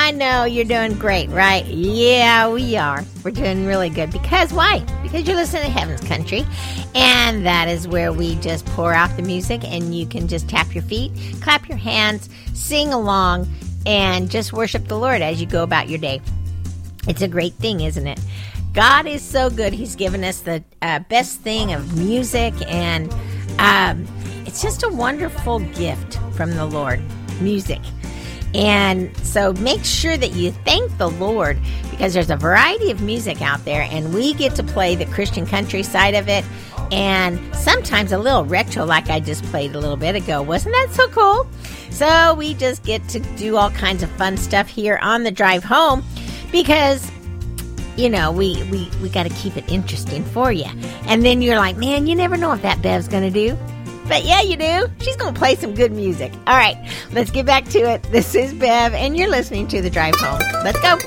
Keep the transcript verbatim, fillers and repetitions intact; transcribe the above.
I know you're doing great, right? Yeah, we are. We're doing really good. Because why? Because you're listening to Heaven's Country, and that is where we just pour out the music, and you can just tap your feet, clap your hands, sing along, and just worship the Lord as you go about your day. It's a great thing, isn't it? God is so good. He's given us the uh, best thing of music, and um, it's just a wonderful gift from the Lord, music. And so make sure that you thank the Lord, because there's a variety of music out there, and we get to play the Christian country side of it, and sometimes a little retro like I just played a little bit ago. Wasn't that so cool? So we just get to do all kinds of fun stuff here on the drive home, because, you know, we, we, we got to keep it interesting for you. And then you're like, man, you never know what that Bev's going to do. But yeah, you do. She's going to play some good music. All right, let's get back to it. This is Bev, and you're listening to The Drive Home. Let's go.